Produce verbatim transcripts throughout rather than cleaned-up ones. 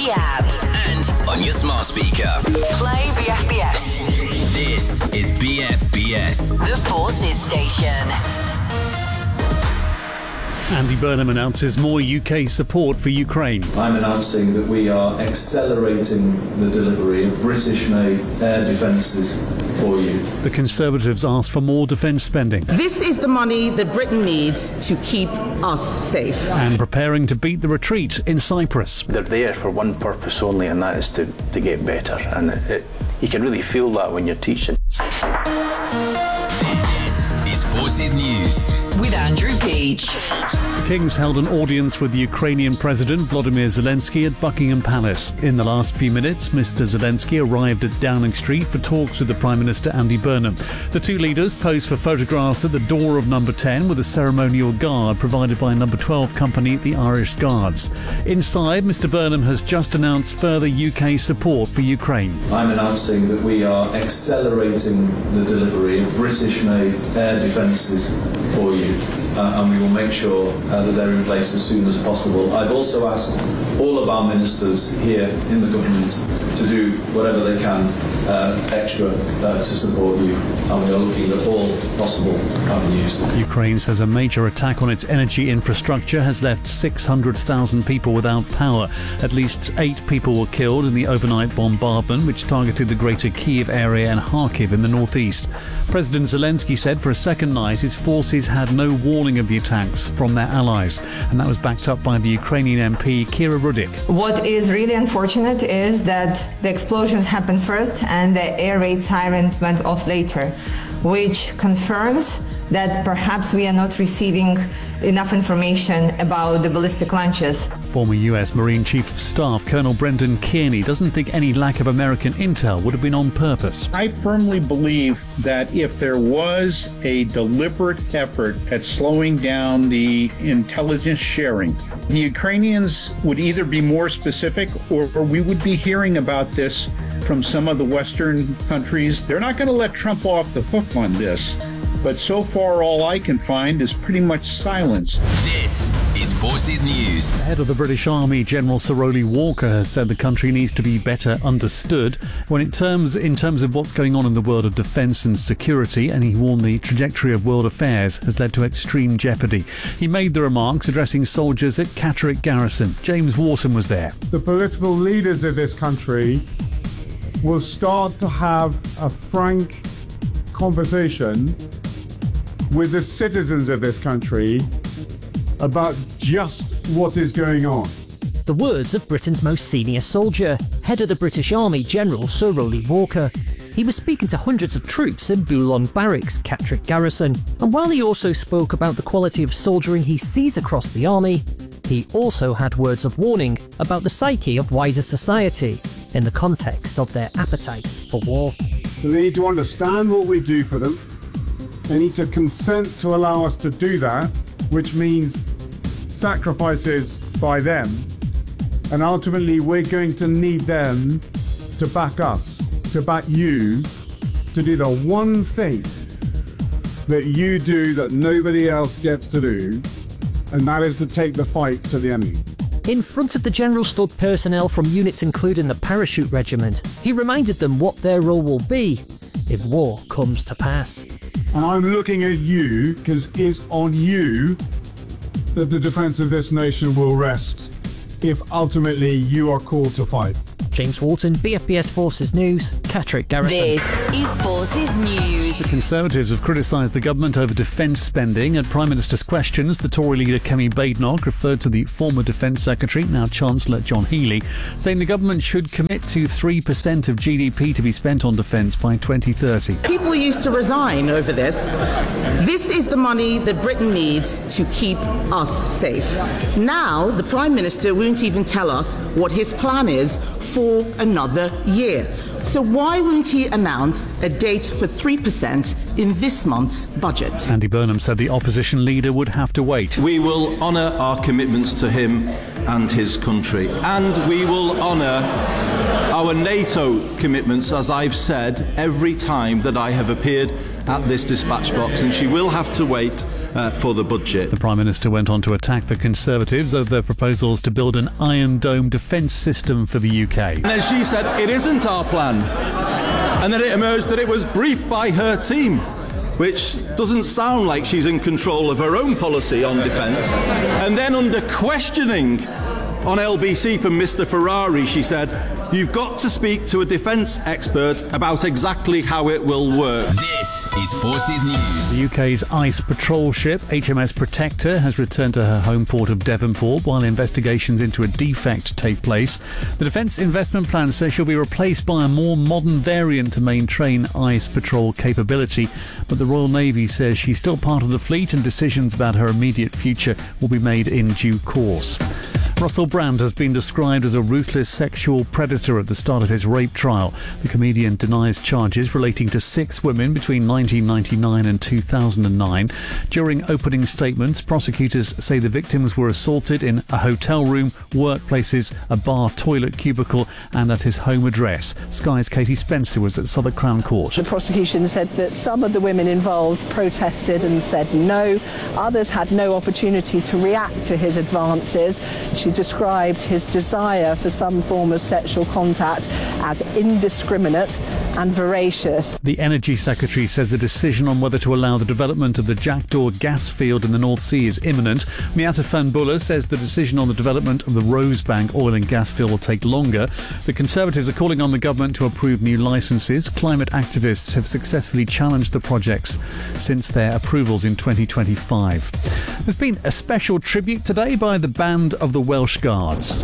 the app. And on your smart speaker. Play B F B S. This is B F B S. The Forces Station. Andy Burnham announces more U K support for Ukraine. I'm announcing that we are accelerating the delivery of British-made air defences for you. The Conservatives asked for more defence spending. This is the money that Britain needs to keep us safe. And preparing to beat the retreat in Cyprus. They're there for one purpose only, and that is to, to get better. And it, it, you can really feel that when you're teaching. Forces News with Andrew Peach. The Kings held an audience with the Ukrainian President Volodymyr Zelensky at Buckingham Palace. In the last few minutes, Mister Zelensky arrived at Downing Street for talks with the Prime Minister Andy Burnham. The two leaders posed for photographs at the door of Number ten with a ceremonial guard provided by Number twelve company, the Irish Guards. Inside, Mister Burnham has just announced further U K support for Ukraine. I'm announcing that we are accelerating the delivery of British-made air defences for you, uh, and we will make sure uh, that they're in place as soon as possible. I've also asked all of our ministers here in the government to do whatever they can uh, extra uh, to support you, and we are looking at all possible avenues. Ukraine says a major attack on its energy infrastructure has left six hundred thousand people without power. At least eight people were killed in the overnight bombardment, which targeted the greater Kyiv area and Kharkiv in the northeast. President Zelensky said for a second night his forces had no warning of the attacks from their allies, and that was backed up by the Ukrainian M P Kira Rudik. What is really unfortunate is that the explosions happened first and the air raid siren went off later, which confirms that perhaps we are not receiving enough information about the ballistic launches. Former U S Marine Chief of Staff Colonel Brendan Kearney doesn't think any lack of American intel would have been on purpose. I firmly believe that if there was a deliberate effort at slowing down the intelligence sharing, the Ukrainians would either be more specific or, or we would be hearing about this from some of the Western countries. They're not going to let Trump off the hook on this. But so far, all I can find is pretty much silence. This is Forces News. The head of the British Army, General Sir Rowley Walker, has said the country needs to be better understood when it terms in terms of what's going on in the world of defence and security, and he warned the trajectory of world affairs has led to extreme jeopardy. He made the remarks addressing soldiers at Catterick Garrison. James Wharton was there. The political leaders of this country will start to have a frank conversation with the citizens of this country about just what is going on. The words of Britain's most senior soldier, head of the British Army, General Sir Rowley Walker. He was speaking to hundreds of troops in Boulogne Barracks, Catterick Garrison, and while he also spoke about the quality of soldiering he sees across the army, he also had words of warning about the psyche of wider society in the context of their appetite for war. So they need to understand what we do for them. They need to consent to allow us to do that, which means sacrifices by them. And ultimately, we're going to need them to back us, to back you, to do the one thing that you do that nobody else gets to do, and that is to take the fight to the enemy. In front of the general stood personnel from units including the Parachute Regiment. He reminded them what their role will be if war comes to pass. And I'm looking at you because it's on you that the defence of this nation will rest if ultimately you are called to fight. James Wharton, B F B S Forces News, Catterick Garrison. This is Forces News. The Conservatives have criticised the government over defence spending. At Prime Minister's questions, the Tory leader Kemi Badenoch referred to the former Defence Secretary, now Chancellor John Healey, saying the government should commit to three percent of G D P to be spent on defence by twenty thirty. People used to resign over this. This is the money that Britain needs to keep us safe. Now, the Prime Minister won't even tell us what his plan is for another year. So why won't he announce a date for three percent in this month's budget? Andy Burnham said the opposition leader would have to wait. We will honour our commitments to him and his country, and we will honour our NATO commitments, as I've said every time that I have appeared at this dispatch box, and she will have to wait uh, for the budget. The Prime Minister went on to attack the Conservatives over their proposals to build an Iron Dome defence system for the U K. And then she said, it isn't our plan. And then it emerged that it was briefed by her team, which doesn't sound like she's in control of her own policy on defence. And then under questioning on L B C from Mister Ferrari, she said, you've got to speak to a defence expert about exactly how it will work. This is Forces News. The U K's ice patrol ship, H M S Protector, has returned to her home port of Devonport while investigations into a defect take place. The Defence Investment Plan says she'll be replaced by a more modern variant to maintain ice patrol capability, but the Royal Navy says she's still part of the fleet and decisions about her immediate future will be made in due course. Russell Brand has been described as a ruthless sexual predator at the start of his rape trial. The comedian denies charges relating to six women between nineteen ninety-nine and two thousand nine. During opening statements, prosecutors say the victims were assaulted in a hotel room, workplaces, a bar toilet cubicle and at his home address. Sky's Katie Spencer was at Southwark Crown Court. The prosecution said that some of the women involved protested and said no. Others had no opportunity to react to his advances. She described his desire for some form of sexual contact as indiscriminate and voracious. The Energy Secretary says a decision on whether to allow the development of the Jackdaw gas field in the North Sea is imminent. Miatta Fahnbulleh says the decision on the development of the Rosebank oil and gas field will take longer. The Conservatives are calling on the government to approve new licences. Climate activists have successfully challenged the projects since their approvals in twenty twenty-five. There's been a special tribute today by the Band of the Welsh Guards.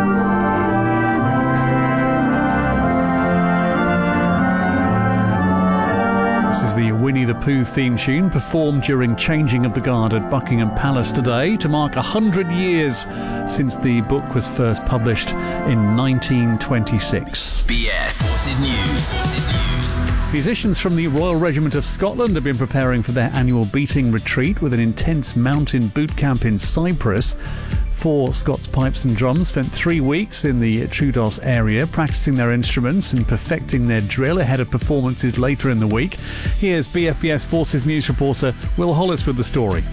This is the Winnie the Pooh theme tune performed during changing of the guard at Buckingham Palace today to mark one hundred years since the book was first published in nineteen twenty-six. B S Forces News. Forces News. Musicians from the Royal Regiment of Scotland have been preparing for their annual beating retreat with an intense mountain boot camp in Cyprus. Four Scots Pipes and Drums spent three weeks in the Troodos area practicing their instruments and perfecting their drill ahead of performances later in the week. Here's B F B S Forces News reporter Will Hollis with the story.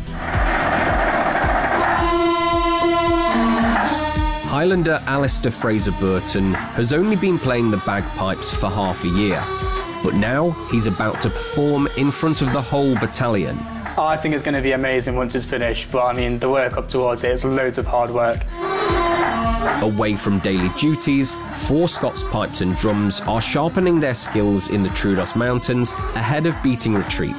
Highlander Alistair Fraser-Burton has only been playing the bagpipes for half a year, but now he's about to perform in front of the whole battalion. I think it's going to be amazing once it's finished, but I mean, the work up towards it is loads of hard work. Away from daily duties, four Scots Pipes and Drums are sharpening their skills in the Troodos Mountains ahead of beating retreat.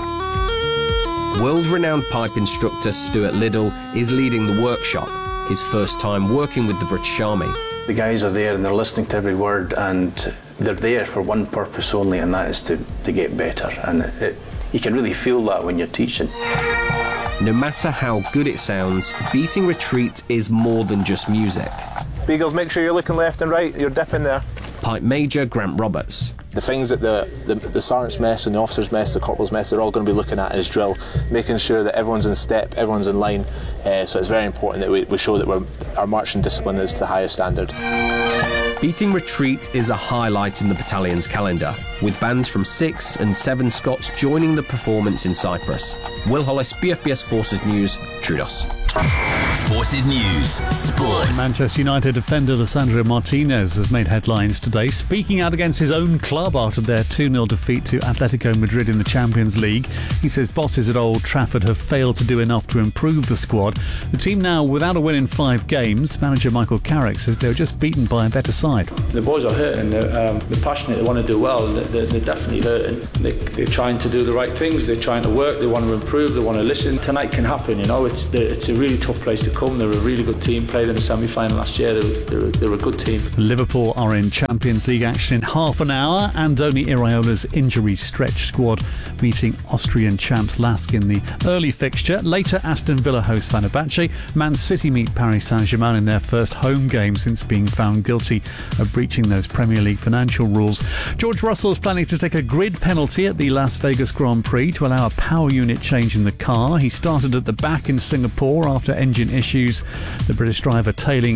World-renowned pipe instructor Stuart Liddell is leading the workshop, his first time working with the British Army. The guys are there and they're listening to every word, and they're there for one purpose only, and that is to, to get better. And it, it, you can really feel that when you're teaching. No matter how good it sounds, beating retreat is more than just music. Beagles, make sure you're looking left and right, you're dipping there. Pipe Major Grant Roberts. The things that the, the, the sergeant's mess and the officer's mess, the corporal's mess, they're all going to be looking at is drill, making sure that everyone's in step, everyone's in line. Uh, so it's very important that we, we show that we're, our marching discipline is to the highest standard. Beating retreat is a highlight in the battalion's calendar, with bands from six and seven Scots joining the performance in Cyprus. Will Hollis, B F B S Forces News, Troodos. Forces News, Sports. Manchester United defender Lisandro Martinez has made headlines today, speaking out against his own club after their two nil defeat to Atletico Madrid in the Champions League. He says bosses at Old Trafford have failed to do enough to improve the squad. The team now without a win in five games. Manager Michael Carrick says they were just beaten by a better side. The boys are hurting, they're, um, they're passionate, they want to do well, they're, they're definitely hurting. They, they're trying to do the right things, they're trying to work, they want to improve, they want to listen. Tonight can happen, you know, it's it's a really tough place to come. They're a really good team, played in the semi-final last year, they're, they're, they're a good team. Liverpool are in Champions League action in half an hour. Andoni Iraola's injury stretch squad meeting Austrian champs Lask in the early fixture. Later, Aston Villa host Fenerbahce. Man City meet Paris Saint-Germain in their first home game since being found guilty of breaching those Premier League financial rules. George Russell is planning to take a grid penalty at the Las Vegas Grand Prix to allow a power unit change in the car. He started at the back in Singapore after engine issues. The British driver tailing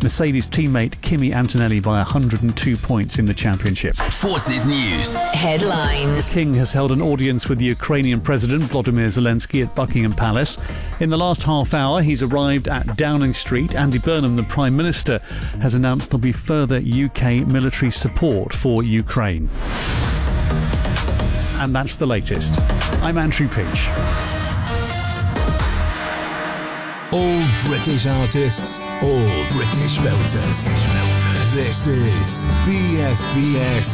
Mercedes teammate Kimi Antonelli by one hundred two points in the championship. Forces News. Headlines. The King has held an audience with the Ukrainian President Volodymyr Zelensky at Buckingham Palace. In the last half hour, he's arrived at Downing Street. Andy Burnham, the Prime Minister, has announced there'll be further U K military support for Ukraine. And that's the latest. I'm Andrew Peach. All British artists, all British belters. This is B F B S